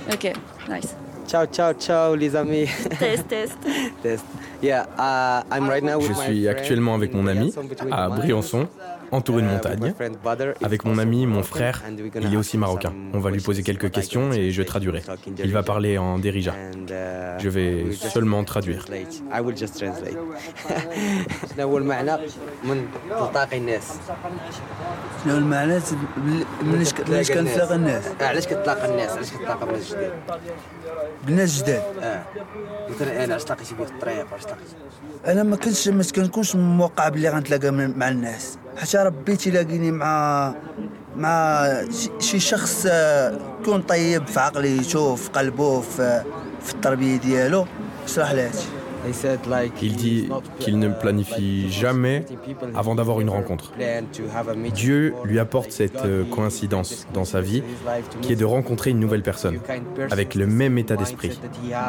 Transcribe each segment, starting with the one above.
Ok, nice. Ciao, ciao, ciao les amis. Test. Test. Yeah, I'm right now with Je my suis friend actuellement avec mon ami à Briançon, entouré de montagnes. Avec mon ami, mon frère, il est aussi marocain. On va lui poser quelques questions et je traduirai. Il va parler en Derija. Je vais seulement traduire. I will just translate. شنو هو المعنى من تلتقي الناس؟ شنو المعنى علاش كنتلاقى الناس؟ علاش كتلاقى الناس؟ علاش كتلاقى بناس جداد؟ بالناس جداد. مثلا انا علاش تلاقيتي بيه في الطريق علاش تلاقيتي؟ انا ما كنكونش موقع بلي غنتلاقى مع الناس، حتى ربي تيلاقيني مع شي شخص يكون طيب في عقلي، يشوف قلبه في التربيه ديالو. اشرح لي هادشي. Il dit qu'il ne planifie jamais avant d'avoir une rencontre. Dieu lui apporte cette coïncidence dans sa vie qui est de rencontrer une nouvelle personne avec le même état d'esprit.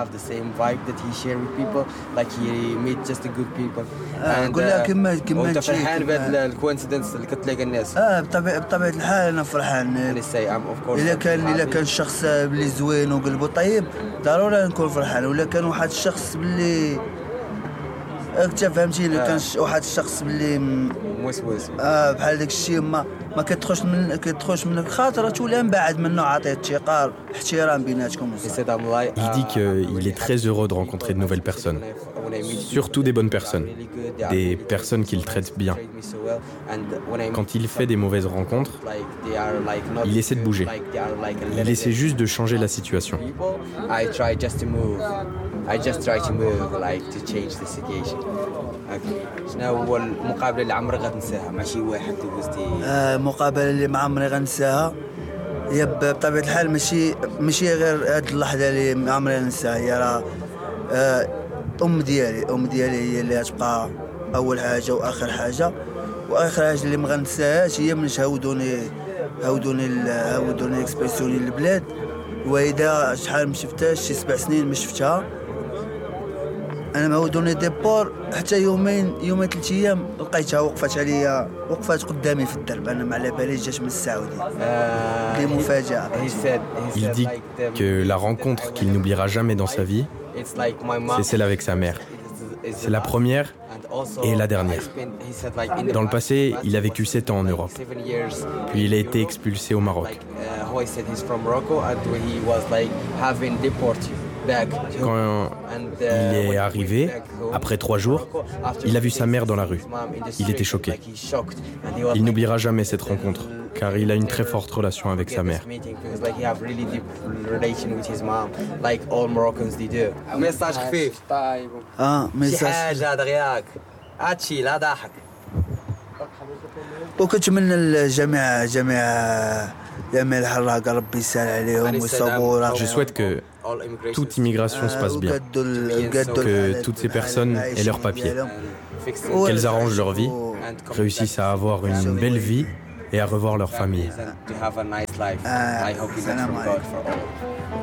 نقول لها كما انت فرحان بهذا الكوينسيدنس اللي كتلاقى الناس؟ بطبيعه الحال انا فرحان. الا كان شخص بلي زوين وقلبه طيب ضروري نكون فرحان، ولا كان واحد الشخص بلي انت فهمتي، الا كان واحد الشخص بلي موسوس بحال داك الشيء ما كتدخلش منك خاطر تولي من بعد منه، عطيه الثقه احترام بيناتكم. Il dit qu'il est très heureux de rencontrer de nouvelles personnes, surtout des bonnes personnes, des personnes qu'il traite bien. Quand il fait des mauvaises rencontres, il essaie de bouger. Il essaie juste de changer la situation. I just try to move like to change the situation. شنو هو المقابله اللي عمرك غتنساها مع شي واحد دوزتي؟ المقابله اللي ما عمري غنساها هي بطبيعه الحال ماشي غير هاد اللحظه اللي ما عمري غنساها، هي راه ام ديالي هي اللي غتبقى اول حاجه واخر حاجه. واخر حاجه اللي ما غنساهاش هي منش هودوني اكسبرسيوني للبلاد، وإذا شحال ما شفتهاش شي 7 سنين ما شفتها. انا مهودوني ديبور حتى يومين 3 ايام لقيتها وقفات قدامي في الدرب. انا ما على باليش جات من السعوديه. دي مفاجاه. Il dit que la rencontre qu'il n'oubliera jamais dans sa vie, c'est celle avec sa mère. C'est la première et la dernière. Dans le passé, il a vécu 7 ans en Europe. Puis il a été expulsé au Maroc. Quand il est arrivé, après 3 jours, il a vu sa mère dans la rue. Il était choqué. Il n'oubliera jamais cette rencontre, car il a une très forte relation avec sa mère. ميساج خفيف. ميساج. شي حاجه دغياك هادشي لا ضحك. وكنتمنى الجميع الحراق ربي يسهل عليهم ويصبروا. Je souhaite que toute immigration se passe bien, que toutes ces personnes aient leurs papiers, qu'elles arrangent leur vie, réussissent à avoir une belle vie et à revoir leur famille. To have a nice life. I hope you get from God for all.